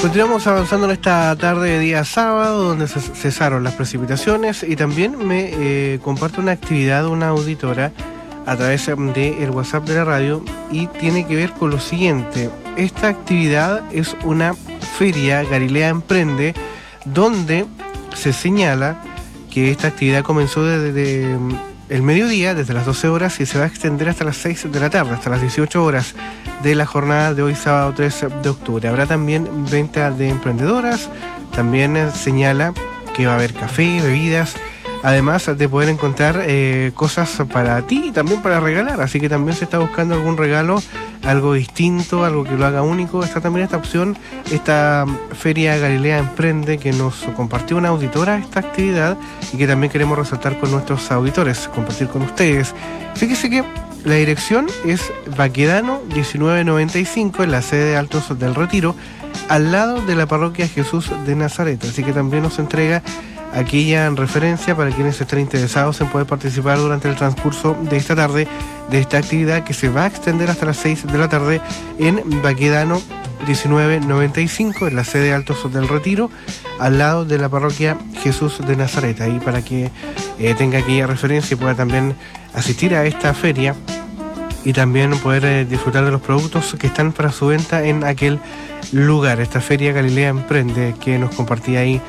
Continuamos avanzando en esta tarde de día sábado, donde cesaron las precipitaciones, y también me comparte una actividad una auditora a través del WhatsApp de la radio, y tiene que ver con lo siguiente. Esta actividad es una feria Galilea Emprende, donde se señala que esta actividad comenzó desde el mediodía, desde las 12 horas, y se va a extender hasta las 6 de la tarde, hasta las 18 horas de la jornada de hoy, sábado 3 de octubre. Habrá también venta de emprendedoras, también señala que va a haber café, bebidas, además de poder encontrar cosas para ti y también para regalar, así que también se está buscando algún regalo, algo distinto, algo que lo haga único. Está también esta opción, esta Feria Galilea Emprende, que nos compartió una auditora esta actividad y que también queremos resaltar con nuestros auditores, compartir con ustedes. Fíjese que la dirección es Baquedano 1995, en la sede de Altos del Retiro, al lado de la parroquia Jesús de Nazaret, así que también nos entrega aquella referencia para quienes estén interesados en poder participar durante el transcurso de esta tarde de esta actividad, que se va a extender hasta las 6 de la tarde en Baquedano 1995, en la sede de Altos del Retiro, al lado de la parroquia Jesús de Nazaret, ahí para que tenga aquella referencia y pueda también asistir a esta feria y también poder disfrutar de los productos que están para su venta en aquel lugar. Esta Feria Galilea Emprende que nos compartía ahí